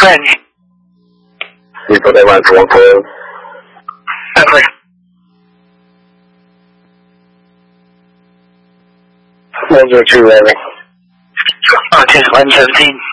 French. People that want to one call. Over. 102, Larry. Okay, 117.